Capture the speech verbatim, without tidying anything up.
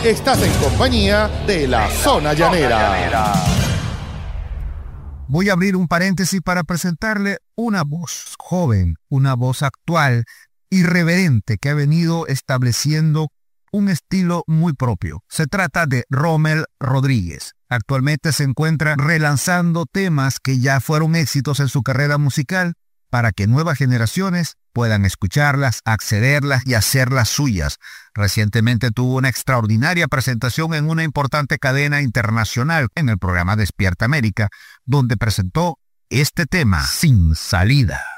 Estás en compañía de La Zona Llanera. Voy a abrir un paréntesis para presentarle una voz joven, una voz actual, irreverente, que ha venido estableciendo un estilo muy propio. Se trata de Rommel Rodríguez. Actualmente se encuentra relanzando temas que ya fueron éxitos en su carrera musical para que nuevas generaciones puedan escucharlas, accederlas y hacerlas suyas. Recientemente tuvo una extraordinaria presentación en una importante cadena internacional en el programa Despierta América, donde presentó este tema, Sin Salida.